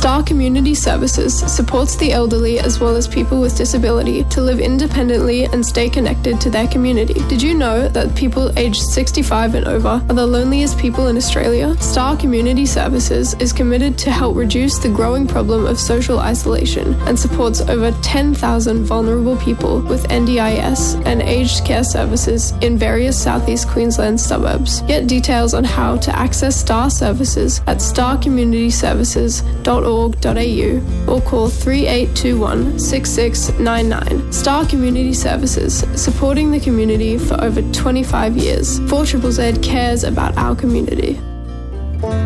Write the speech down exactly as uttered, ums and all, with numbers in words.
Star Community Services supports the elderly as well as people with disability to live independently and stay connected to their community. Did you know that people aged sixty-five and over are the loneliest people in Australia? Star Community Services is committed to help reduce the growing problem of social isolation and supports over ten thousand vulnerable people with N D I S and aged care services in various southeast Queensland suburbs. Get details on how to access Star services at star community services dot org dot a u or call three eight two one, six six nine nine. Star Community Services, supporting the community for over twenty-five years. four Z Z Z cares about our community.